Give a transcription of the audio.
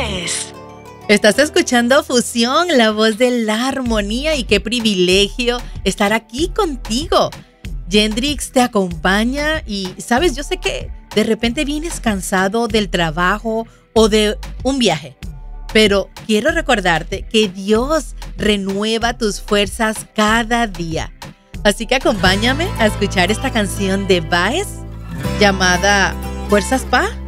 Baez. Estás escuchando Fusión, la voz de la armonía, y qué privilegio estar aquí contigo. Yendrix te acompaña y, sabes, yo sé que de repente vienes cansado del trabajo o de un viaje, pero quiero recordarte que Dios renueva tus fuerzas cada día. Así que acompáñame a escuchar esta canción de Baez llamada Fuerzas Pa.